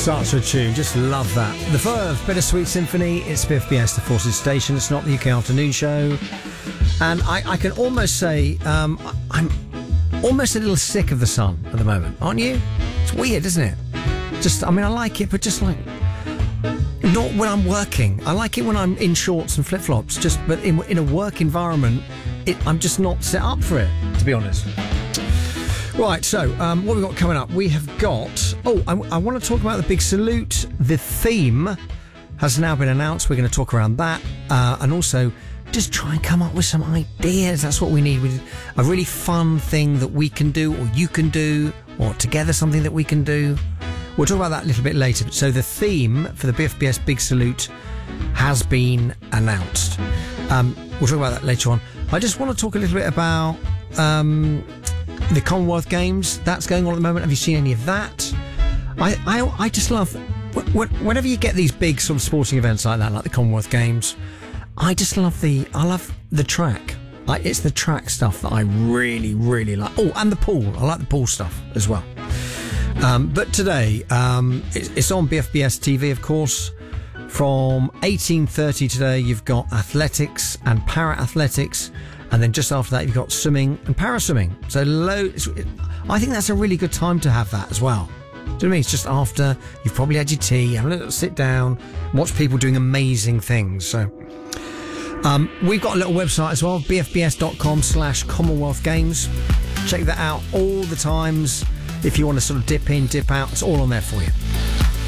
Such a tune, just love that. The Verve, Bittersweet Symphony, it's BFBS, the Forces Station, it's not the UK afternoon show. And I can almost say, I'm almost a little sick of the sun at the moment, aren't you? It's weird, isn't it? I like it, but just like, not when I'm working. I like it when I'm in shorts and flip-flops, but in a work environment, I'm just not set up for it, to be honest. Right, so what we've got coming up, we have got... I want to talk about the big salute. The theme has now been announced. We're going to talk around that. And also, just try and come up with some ideas. That's what we need. A really fun thing that we can do, or you can do, or together something that we can do. We'll talk about that a little bit later. So the theme for the BFBS Big Salute has been announced. We'll talk about that later on. I just want to talk a little bit about... the Commonwealth Games that's going on at the moment. Have you seen any of that? I just love whenever you get these big sort of sporting events like that, like the Commonwealth Games. I love the track. It's the track stuff that I really, really like. Oh, and the pool. I like the pool stuff as well. But today, it's on BFBS TV, of course. From 18:30 today, you've got athletics and para-athletics. And then just after that, you've got swimming and para-swimming. So I think that's a really good time to have that as well. Do you know what I mean? It's just after you've probably had your tea, have a little sit down, watch people doing amazing things. So we've got a little website as well, bfbs.com/Commonwealth Games. Check that out all the times. If you want to sort of dip in, dip out, it's all on there for you.